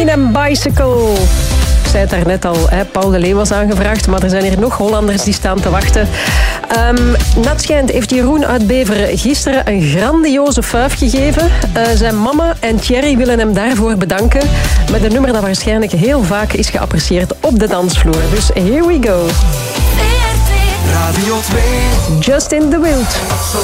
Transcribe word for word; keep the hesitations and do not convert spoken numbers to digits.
Train and Bicycle. Ik zei het daarnet al, hè, Paul de Leeuw was aangevraagd, maar er zijn hier nog Hollanders die staan te wachten. Um, Nat schijnt heeft Jeroen uit Beveren gisteren een grandioze fuif gegeven. Uh, zijn mama en Thierry willen hem daarvoor bedanken met een nummer dat waarschijnlijk heel vaak is geapprecieerd op de dansvloer. Dus here we go. Radio twee. Just in the Wild.